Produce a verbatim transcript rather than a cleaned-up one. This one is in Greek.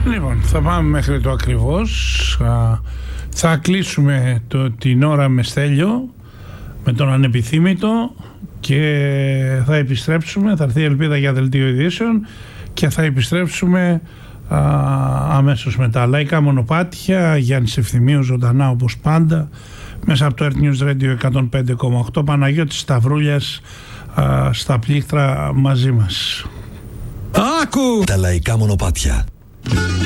Λοιπόν, θα πάμε μέχρι το ακριβώς. Α, θα κλείσουμε το, την ώρα με Στέλιο, με τον ανεπιθύμητο, και θα επιστρέψουμε. Θα έρθει η Ελπίδα για δελτίο ειδήσεων και θα επιστρέψουμε α, αμέσως μετά. Λαϊκά μονοπάτια, Γιάννης Ευθυμίου ζωντανά όπως πάντα, μέσα από το Earth News Radio εκατόν πέντε κόμμα οκτώ. Παναγιώτης Σταυρούλιας α, στα πλήκτρα μαζί μας. Άκου! Τα λαϊκά μονοπάτια.